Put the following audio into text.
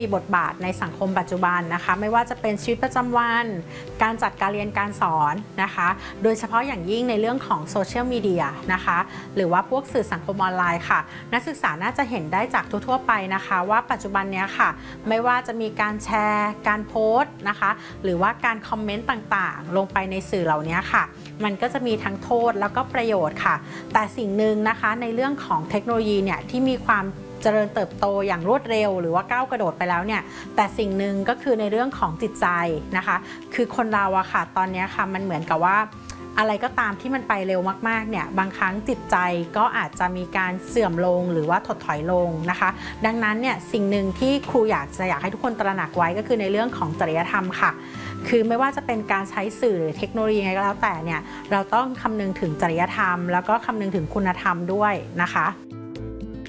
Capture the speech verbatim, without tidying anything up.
มีบทบาทในสังคมปัจจุบันนะคะไม่ว่าจะเป็นชีวิตประจำวันการจัดการเรียนการสอนนะคะโดยเฉพาะอย่างยิ่งในเรื่องของโซเชียลมีเดียนะคะหรือว่าพวกสื่อสังคมออนไลน์ค่ะนักศึกษาน่าจะเห็นได้จากทั่วๆไปนะคะว่าปัจจุบันนี้ค่ะไม่ว่าจะมีการแชร์การโพสต์นะคะหรือว่าการคอมเมนต์ต่างๆลงไปในสื่อเหล่านี้ค่ะมันก็จะมีทั้งโทษแล้วก็ประโยชน์ค่ะแต่สิ่งหนึ่งนะคะในเรื่องของเทคโนโลยีเนี่ยที่มีความเจริญเติบโตอย่างรวดเร็วหรือว่าก้าวกระโดดไปแล้วเนี่ยแต่สิ่งหนึ่งก็คือในเรื่องของจิตใจนะคะคือคนเราอะค่ะตอนนี้ค่ะมันเหมือนกับว่าอะไรก็ตามที่มันไปเร็วมากๆเนี่ยบางครั้งจิตใจก็อาจจะมีการเสื่อมลงหรือว่าถดถอยลงนะคะดังนั้นเนี่ยสิ่งหนึ่งที่ครูอยากจะอยากให้ทุกคนตระหนักไว้ก็คือในเรื่องของจริยธรรมค่ะคือไม่ว่าจะเป็นการใช้สื่อหรือเทคโนโลยีไงก็แล้วแต่เนี่ยเราต้องคำนึงถึงจริยธรรมแล้วก็คำนึงถึงคุณธรรมด้วยนะคะ